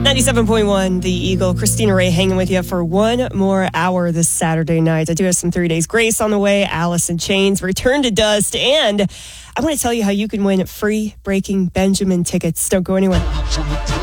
97.1, The Eagle. Christina Ray hanging with you for one more hour this Saturday night. I do have some 3 Days Grace on the way. Alice in Chains, Return to Dust. And I want to tell you how you can win free Breaking Benjamin tickets. Don't go anywhere.